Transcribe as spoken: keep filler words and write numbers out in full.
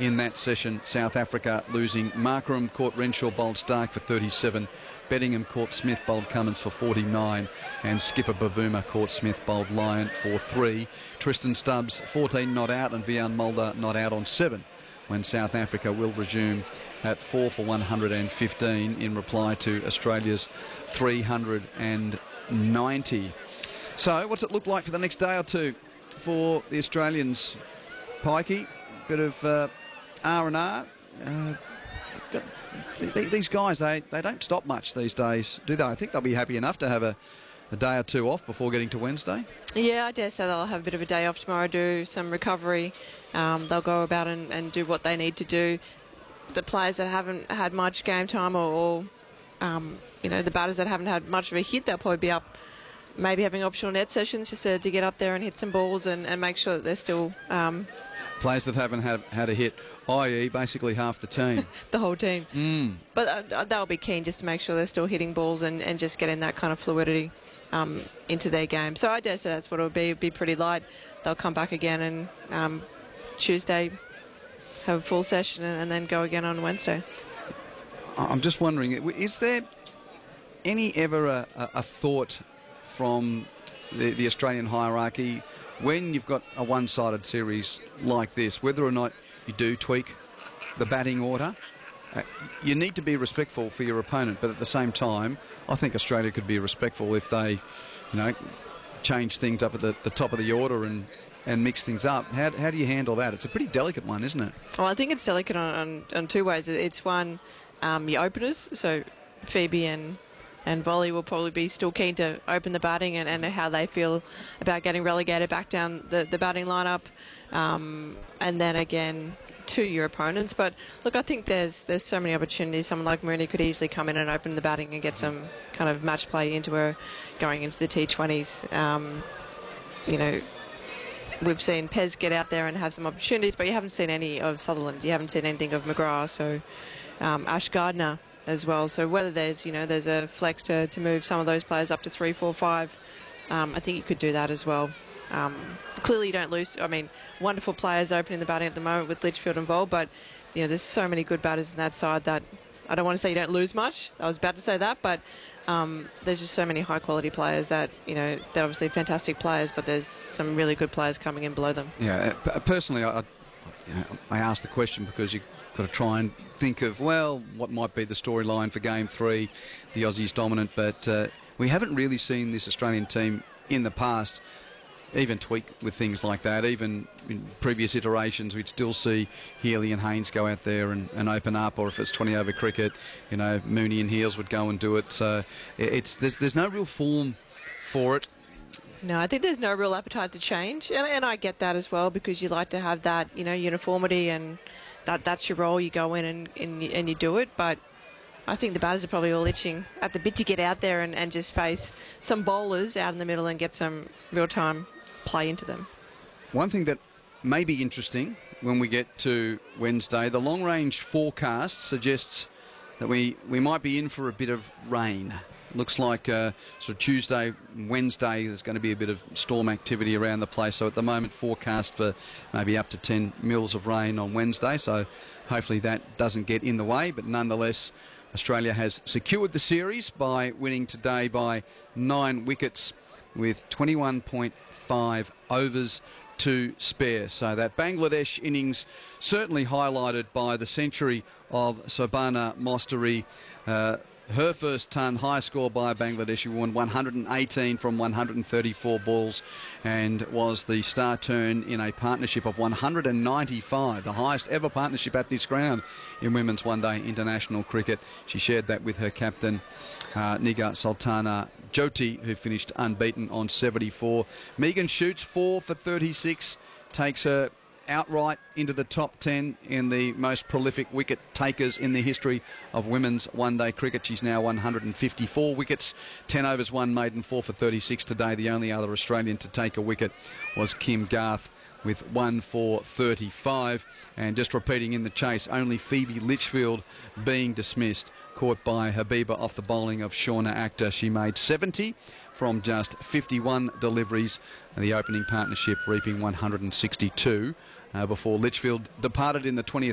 in that session. South Africa losing. Markram caught Renshaw, bowled Stark for thirty-seven. Bedingham caught Smith, bowled Cummins for forty-nine. And skipper Bavuma caught Smith, bowled Lyon for three. Tristan Stubbs, fourteen not out, and Vian Mulder not out on seven, when South Africa will resume at four for one hundred fifteen in reply to Australia's three hundred ninety. So what's it look like for the next day or two for the Australians? Pikey, bit of uh, R and R. Uh, th th these guys, they, they don't stop much these days, do they? I think they'll be happy enough to have a, a day or two off before getting to Wednesday. Yeah, I dare say they'll have a bit of a day off tomorrow, do some recovery. Um, they'll go about and, and do what they need to do. The players that haven't had much game time, or, or um, you know, the batters that haven't had much of a hit, they'll probably be up, maybe having optional net sessions just to, to get up there and hit some balls and, and make sure that they're still... Um, Players that haven't had, had a hit, that is basically half the team. the whole team. Mm. But uh, they'll be keen just to make sure they're still hitting balls and, and just getting that kind of fluidity um, into their game. So I dare say that's what it'll be. It'll be pretty light. They'll come back again and um, Tuesday have a full session and, and then go again on Wednesday. I'm just wondering, is there any ever a, a, a thought from the, the Australian hierarchy when you've got a one-sided series like this, whether or not you do tweak the batting order? Uh, you need to be respectful for your opponent, but at the same time, I think Australia could be respectful if they, you know, change things up at the, the top of the order and, and mix things up. How, how do you handle that? It's a pretty delicate one, isn't it? Well, I think it's delicate on, on, on two ways. It's one, um, your openers, so Phoebe and... and Volley will probably be still keen to open the batting and, and how they feel about getting relegated back down the, the batting lineup. Um, and then again, to your opponents. But look, I think there's there's so many opportunities. Someone like Mooney could easily come in and open the batting and get some kind of match play into her going into the T twenties. Um, you know, we've seen Pez get out there and have some opportunities, but you haven't seen any of Sutherland. You haven't seen anything of McGrath. So um, Ash Gardner as well. So whether there's, you know, there's a flex to, to move some of those players up to three, four, five, um, I think you could do that as well. Um, clearly you don't lose, I mean, wonderful players opening the batting at the moment with Litchfield involved, but, you know, there's so many good batters in that side that I don't want to say you don't lose much. I was about to say that, but um, there's just so many high quality players that, you know, they're obviously fantastic players, but there's some really good players coming in below them. Yeah, personally, I, you know, I asked the question because you've got to try and think of, well, what might be the storyline for Game three, the Aussies dominant, but uh, we haven't really seen this Australian team in the past even tweak with things like that. Even in previous iterations, we'd still see Healy and Haynes go out there and, and open up, or if it's twenty over cricket, you know, Mooney and Heels would go and do it. So it's there's, there's no real form for it. No, I think there's no real appetite to change, and, and I get that as well, because you like to have that, you know, uniformity, and that that's your role. You go in and, and, and you do it, but I think the batters are probably all itching at the bit to get out there and, and just face some bowlers out in the middle and get some real-time play into them. One thing that may be interesting when we get to Wednesday, the long-range forecast suggests that we, we might be in for a bit of rain. Looks like uh, sort of Tuesday, Wednesday, there's going to be a bit of storm activity around the place. So at the moment, forecast for maybe up to ten mils of rain on Wednesday. So hopefully that doesn't get in the way. But nonetheless, Australia has secured the series by winning today by nine wickets with twenty-one point five overs to spare. So that Bangladesh innings certainly highlighted by the century of Sobhana Mostari. Uh, Her first ton, high score by Bangladesh, who won one hundred eighteen from one hundred thirty-four balls and was the star turn in a partnership of one hundred ninety-five, the highest ever partnership at this ground in women's one-day international cricket. She shared that with her captain, uh, Nigar Sultana Jyoti, who finished unbeaten on seventy-four. Megan shoots four for thirty-six, takes her outright into the top ten in the most prolific wicket takers in the history of women's one-day cricket. She's now one hundred fifty-four wickets, ten overs, one maiden, four for thirty-six today. The only other Australian to take a wicket was Kim Garth with one for thirty-five. And just repeating in the chase, only Phoebe Litchfield being dismissed, caught by Habiba off the bowling of Shauna Akhtar. She made seventy from just fifty-one deliveries, and the opening partnership reaping one hundred sixty-two uh, before Litchfield departed in the twentieth